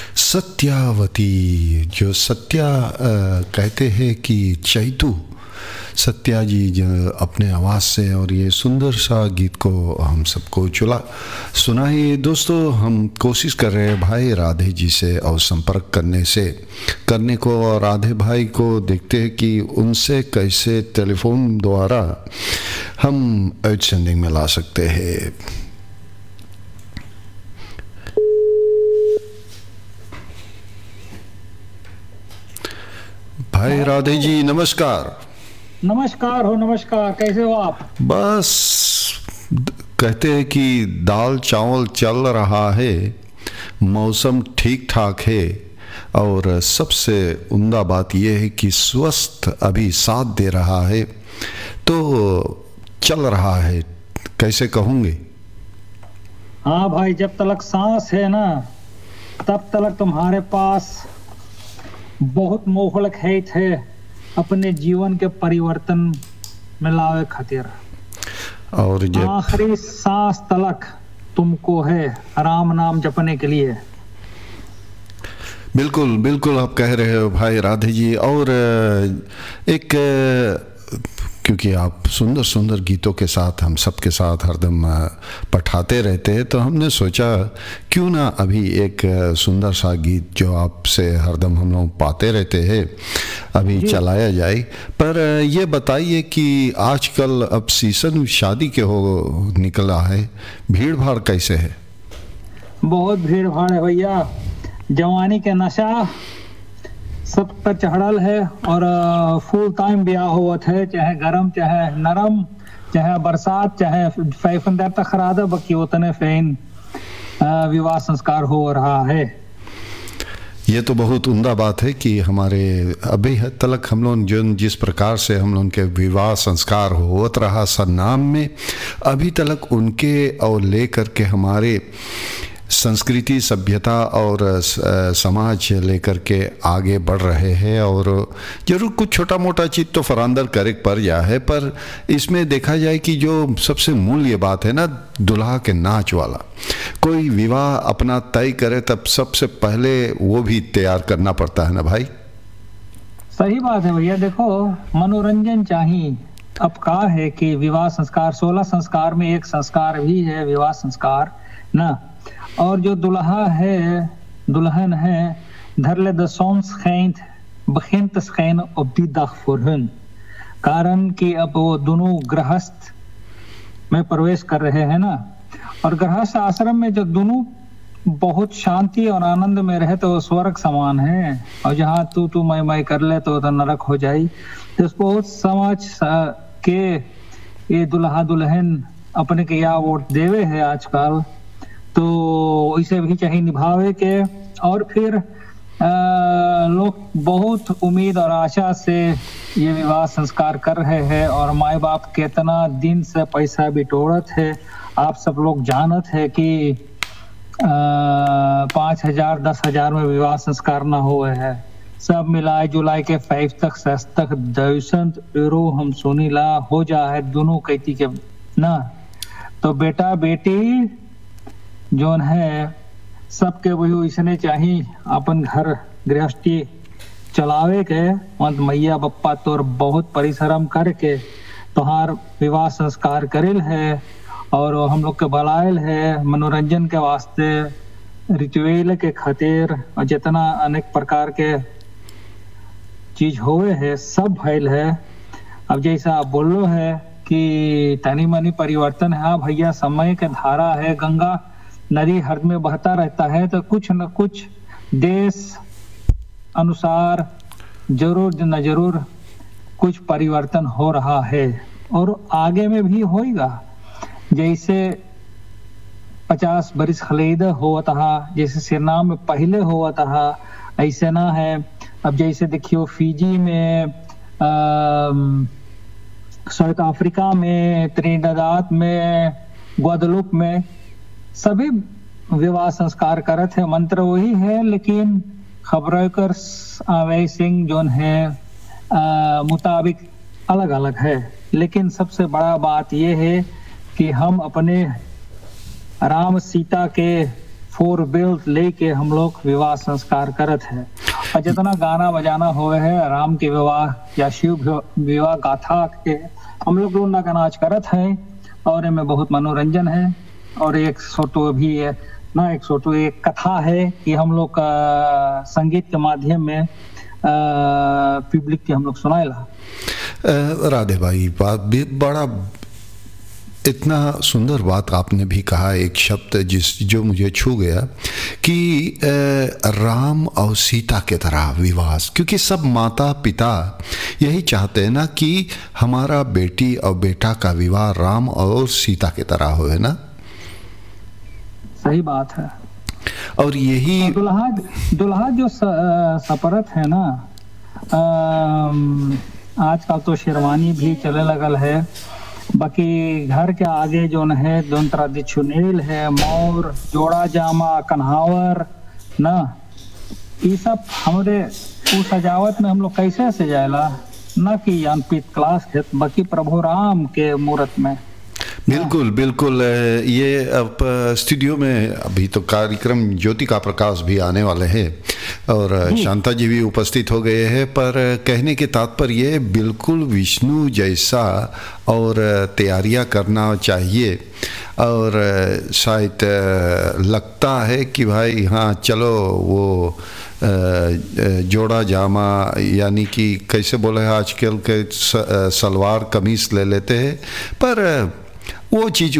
सत्यावती, जो सत्या कहते हैं कि चैतू सत्या जी जो अपने आवाज़ से और ये सुंदर सा गीत को हम सबको सुनाइए। दोस्तों, हम कोशिश कर रहे हैं भाई राधे जी से और संपर्क करने को, और राधे भाई को देखते हैं कि उनसे कैसे टेलीफोन द्वारा हम आउटसेंडिंग में ला सकते हैं। भाई राधे जी नमस्कार। नमस्कार हो, नमस्कार। कैसे हो आप? बस कहते हैं कि दाल चावल चल रहा है, मौसम ठीक ठाक है, और सबसे उम्दा बात यह है कि स्वस्थ अभी साथ दे रहा है, तो चल रहा है, कैसे कहूँगे। हाँ भाई, जब तक सांस है ना तब तक तुम्हारे पास बहुत मोहलक है अपने जीवन के परिवर्तन में लावे खातिर, और आखिरी सांस तलक तुमको है राम नाम जपने के लिए। बिल्कुल बिल्कुल आप कह रहे हो भाई राधे जी। और एक क्योंकि आप सुंदर सुंदर गीतों के साथ हम सबके साथ हरदम पठाते रहते हैं, तो हमने सोचा क्यों ना अभी एक सुंदर सा गीत जो आपसे हरदम हम लोग पाते रहते हैं अभी चलाया जाए। पर ये बताइए कि आजकल अब सीजन शादी के हो निकला है, भीड़ भाड़ कैसे है? बहुत भीड़ भाड़ है भैया, जवानी के नशा सब पर चढ़ल है, और फुल टाइम ब्याह होवत है, चाहे गरम चाहे नरम, चाहे बरसात चाहे फैफन तक खराद, बाकी उतने फैन विवाह संस्कार हो रहा है। ये तो बहुत उम्दा बात है कि हमारे अभी तक हम लोग जो जिस प्रकार से हम लोग के विवाह संस्कार होत रहा सन्नाम में, अभी तक उनके और लेकर के हमारे संस्कृति सभ्यता और समाज लेकर के आगे बढ़ रहे हैं। और जरूर कुछ छोटा मोटा चीज़ तो फरांदर करे पर जा है, पर इसमें देखा जाए कि जो सबसे मूल ये बात है ना, दुल्हा के नाच वाला, कोई विवाह अपना तय करे तब सबसे पहले वो भी तैयार करना पड़ता है ना भाई। सही बात है भैया। देखो, मनोरंजन चाहिए। अब का है कि विवाह संस्कार 16 संस्कार में एक संस्कार भी है विवाह संस्कार ना, और जो दुल्हा है दुल्हन है धरले द सॉन्स खैंत बखिंत खैन ऑफ द दखफुरहन, कारण कि अब वो दोनों गृहस्थ में प्रवेश कर रहे हैं ना, और गृहस्थ आश्रम में जो दोनों बहुत शांति और आनंद में रहे तो स्वर्ग समान है, और जहाँ तू मैं कर ले तो नरक हो जाए। तो बहुत समझ के ये दुल्हा दुल्हन अपने के या वोट देवे है आजकल, तो इसे भी चाहिए निभावे के। और फिर लोग बहुत उम्मीद और आशा से ये विवाह संस्कार कर रहे हैं, और माए बाप कितना दिन से पैसा बिटोरत है। आप सब लोग जानत है कि 5,000 10,000 में विवाह संस्कार ना हुए है, सब मिलाए जुलाए के 5 तक 6 तक 200 यूरो हम सुनी ला हो जा है दोनों कहती के ना। तो बेटा बेटी जोन है सबके वही इसने चाहिए अपन घर गृहस्थी चलावे के, मत मैया बप्पा तोर बहुत परिश्रम करके तोहार विवाह संस्कार करेल है, और हम लोग के बुलायल है मनोरंजन के वास्ते, रिचुअल के खातिर, और जितना अनेक प्रकार के चीज होवे है सब भइल है। अब जैसा आप बोल लो है कि तनी मनी परिवर्तन है, हाँ भैया, समय के धारा है, गंगा नदी हर में बहता रहता है, तो कुछ न कुछ देश अनुसार जरूर न जरूर कुछ परिवर्तन हो रहा है, और आगे में भी होएगा। जैसे 50 बरिस खलीद हुआ था, जैसे सिरनाम में पहले हुआ था, ऐसे ना है। अब जैसे देखियो फिजी में, साउथ अफ्रीका में, त्रिनिदाद में, ग्वादेलूप में सभी विवाह संस्कार करत है, मंत्र वही है, लेकिन खबरों कर आवे सिंह जोन है मुताबिक अलग अलग है। लेकिन सबसे बड़ा बात यह है कि हम अपने राम सीता के फोर व्हील लेके हम लोग विवाह संस्कार करत है। और जितना गाना बजाना हुए है राम के विवाह या शिव विवाह गाथा के हम लोग रोना का नाच करत है, और इनमें बहुत मनोरंजन है। और एक छोटो भी है ना, एक छोटो एक कथा है कि हम लोग संगीत के माध्यम में पब्लिक के हम लोग सुनाएला। राधे भाई, बात भी बड़ा इतना सुंदर बात आपने भी कहा, एक शब्द जो मुझे छू गया कि राम और सीता के तरह विवाह, क्योंकि सब माता पिता यही चाहते हैं ना कि हमारा बेटी और बेटा का विवाह राम और सीता के तरह हो, है ना? सही बात है। और यही दुल्हा जो सपरत है ना, आजकल तो शेरवानी भी चले लगल है, बाकी घर के आगे जो है दोनों तरह चुनेल है, मोर, जोड़ा जामा, कन्हावर ना, ये सब हमारे उस सजावट में हम लोग कैसे सजाएला ना कि अनपित क्लास है, बाकी प्रभु राम के मूर्त में। बिल्कुल बिल्कुल। ये अब स्टूडियो में अभी तो कार्यक्रम ज्योति का प्रकाश भी आने वाले हैं और शांता जी भी उपस्थित हो गए हैं, पर कहने के तात्पर्य बिल्कुल विष्णु जैसा और तैयारियां करना चाहिए। और शायद लगता है कि भाई हाँ चलो वो जोड़ा जामा, यानी कि कैसे बोले आजकल के सलवार कमीज ले लेते हैं, पर वो चीज़